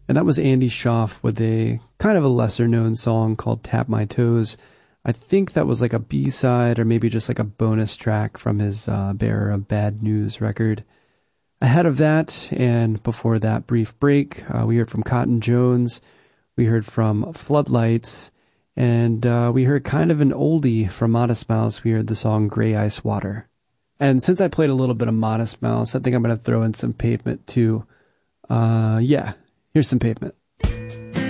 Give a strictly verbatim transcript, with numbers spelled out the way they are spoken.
And that was Andy Schaaf with a kind of a lesser known song called Tap My Toes. I think that was like a B-side or maybe just like a bonus track from his uh, Bearer of Bad News record. Ahead of that, and before that brief break, uh, we heard from Cotton Jones, we heard from Floodlights, and uh, we heard kind of an oldie from Modest Mouse. We heard the song Gray Ice Water. And since I played a little bit of Modest Mouse, I think I'm going to throw in some Pavement too. Uh, yeah, here's some Pavement.